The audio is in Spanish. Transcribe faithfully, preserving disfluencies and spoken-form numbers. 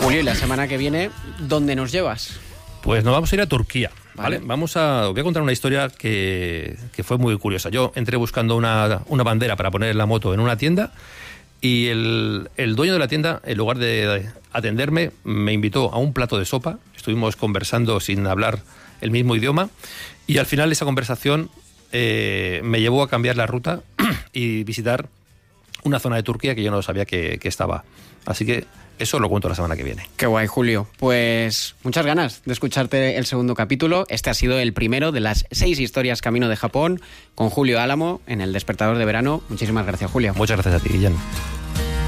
Julio, y la semana que viene, ¿dónde nos llevas? Pues nos vamos a ir a Turquía, ¿vale? Vale. Vamos a, os voy a contar una historia que, que fue muy curiosa. Yo entré buscando una, una bandera para poner en la moto en una tienda y el, el dueño de la tienda, en lugar de atenderme, me invitó a un plato de sopa. Estuvimos conversando sin hablar el mismo idioma y al final esa conversación eh, me llevó a cambiar la ruta y visitar una zona de Turquía que yo no sabía que, que estaba. Así que eso lo cuento la semana que viene. Qué guay, Julio. Pues muchas ganas de escucharte el segundo capítulo. Este ha sido el primero de las seis historias camino de Japón con Julio Álamo en El Despertador de Verano. Muchísimas gracias, Julio. Muchas gracias a ti, Guillén.